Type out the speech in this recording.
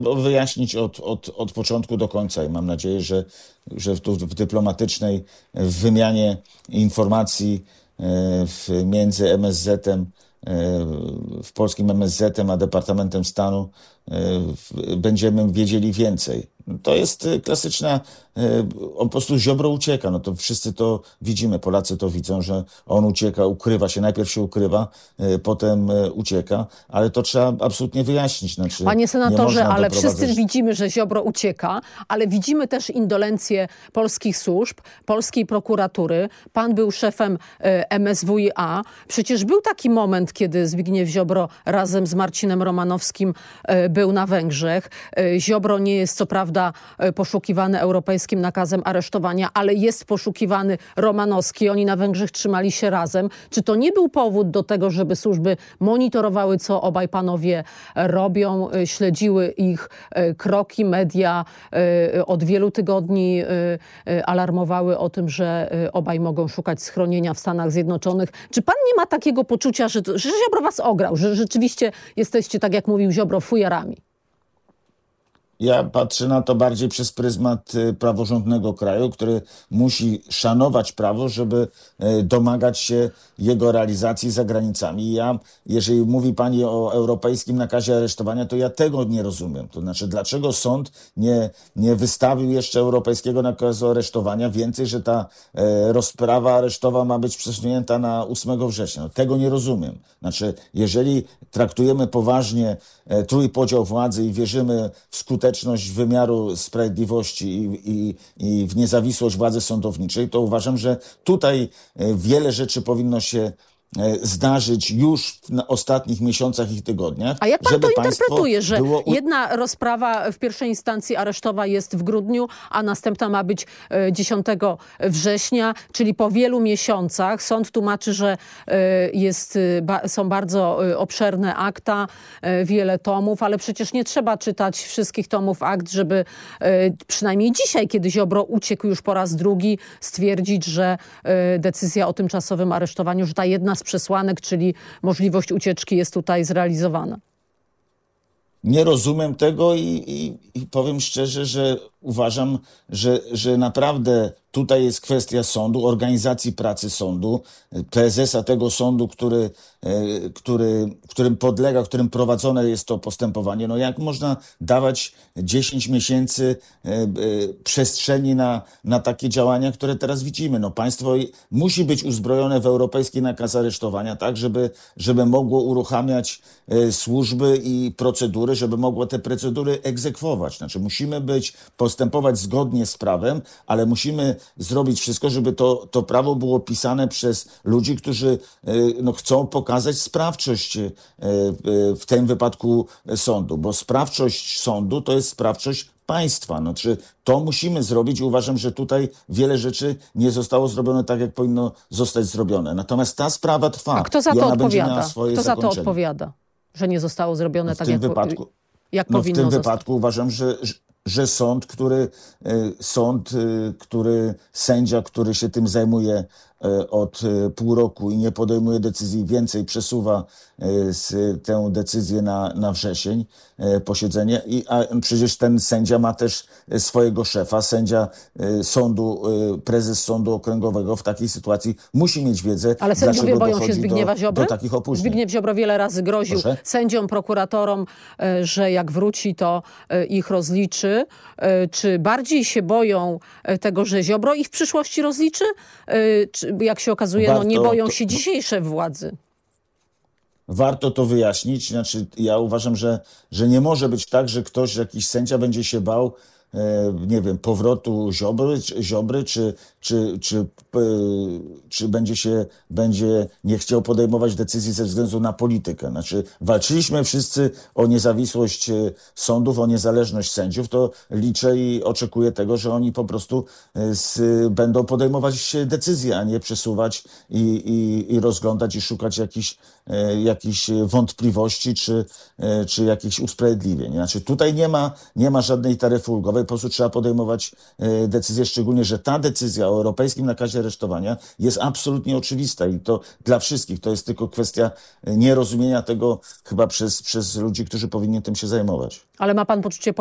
wyjaśnić od początku do końca i mam nadzieję, że tu w dyplomatycznej wymianie informacji między MSZ-em, w polskim MSZ-em a Departamentem Stanu będziemy wiedzieli więcej. To jest klasyczna, on po prostu Ziobro ucieka, no to wszyscy to widzimy, Polacy to widzą, że on ucieka, ukrywa się, najpierw się ukrywa, potem ucieka, ale to trzeba absolutnie wyjaśnić. Znaczy, Panie senatorze, ale wszyscy doprowadzać... widzimy, że Ziobro ucieka, ale widzimy też indolencję polskich służb, polskiej prokuratury. Pan był szefem MSWiA. Przecież był taki moment, kiedy Zbigniew Ziobro razem z Marcinem Romanowskim był na Węgrzech. Ziobro nie jest co prawda poszukiwany europejskim nakazem aresztowania, ale jest poszukiwany Romanowski. Oni na Węgrzech trzymali się razem. Czy to nie był powód do tego, żeby służby monitorowały, co obaj panowie robią, śledziły ich kroki? Media od wielu tygodni alarmowały o tym, że obaj mogą szukać schronienia w Stanach Zjednoczonych. Czy pan nie ma takiego poczucia, że Ziobro was ograł, że rzeczywiście jesteście, tak jak mówił Ziobro, fujarami? Ja patrzę na to bardziej przez pryzmat praworządnego kraju, który musi szanować prawo, żeby domagać się jego realizacji za granicami. Jeżeli mówi pani o europejskim nakazie aresztowania, to ja tego nie rozumiem. To znaczy, dlaczego sąd nie wystawił jeszcze europejskiego nakazu aresztowania? Więcej, że ta rozprawa aresztowa ma być przesunięta na 8 września. No, tego nie rozumiem. Znaczy, jeżeli traktujemy poważnie trójpodział władzy i wierzymy w skuteczność wymiaru sprawiedliwości i w niezawisłość władzy sądowniczej, to uważam, że tutaj wiele rzeczy powinno się zdarzyć już w ostatnich miesiącach i tygodniach. A jak pan to interpretuje, że było... jedna rozprawa w pierwszej instancji aresztowa jest w grudniu, a następna ma być 10 września, czyli po wielu miesiącach. Sąd tłumaczy, że są bardzo obszerne akta, wiele tomów, ale przecież nie trzeba czytać wszystkich tomów akt, żeby przynajmniej dzisiaj, kiedy Ziobro uciekł już po raz drugi, stwierdzić, że decyzja o tymczasowym aresztowaniu, że ta jedna z przesłanek, czyli możliwość ucieczki, jest tutaj zrealizowana. Nie rozumiem tego i powiem szczerze, że uważam, że naprawdę tutaj jest kwestia sądu, organizacji pracy sądu, prezesa tego sądu, którym podlega, którym prowadzone jest to postępowanie. No jak można dawać 10 miesięcy przestrzeni na takie działania, które teraz widzimy? No państwo musi być uzbrojone w europejski nakaz aresztowania, tak, żeby mogło uruchamiać służby i procedury, żeby mogło te procedury egzekwować. Znaczy musimy postępować zgodnie z prawem, ale musimy zrobić wszystko, żeby to prawo było pisane przez ludzi, którzy chcą pokazać sprawczość w tym wypadku sądu, bo sprawczość sądu to jest sprawczość państwa. Czy to musimy zrobić i uważam, że tutaj wiele rzeczy nie zostało zrobione tak, jak powinno zostać zrobione. Natomiast ta sprawa trwa. A kto za i to ona będzie miała odpowiada? swoje Kto za to zakończenie. odpowiada, że nie zostało zrobione tak, jak powinno w tym zostać? wypadku uważam, że sędzia, który się tym zajmuje od pół roku i nie podejmuje decyzji, więcej przesuwa tę decyzję na wrzesień, posiedzenie. A przecież ten sędzia ma też swojego szefa, sędzia sądu, prezes sądu okręgowego w takiej sytuacji musi mieć wiedzę, ale sędziowie boją się Zbigniewa Ziobry? Do takich opóźnień. Zbigniew Ziobro wiele razy groził sędziom, prokuratorom, że jak wróci, to ich rozliczy. Czy bardziej się boją tego, że Ziobro ich w przyszłości rozliczy? Czy, jak się okazuje, nie boją się dzisiejsze władzy? Warto to wyjaśnić. Znaczy, ja uważam, że nie może być tak, że jakiś sędzia będzie się bał, nie wiem, powrotu Ziobry, czy będzie nie chciał podejmować decyzji ze względu na politykę. Znaczy, walczyliśmy wszyscy o niezawisłość sądów, o niezależność sędziów, to liczę i oczekuję tego, że oni po prostu będą podejmować decyzje, a nie przesuwać i rozglądać i szukać jakichś wątpliwości czy jakichś usprawiedliwień. Znaczy, tutaj nie ma żadnej taryfy ulgowej. po prostu trzeba podejmować decyzje, szczególnie, że ta decyzja o europejskim nakazie aresztowania jest absolutnie oczywista i to dla wszystkich. To jest tylko kwestia nierozumienia tego chyba przez ludzi, którzy powinni tym się zajmować. Ale ma pan poczucie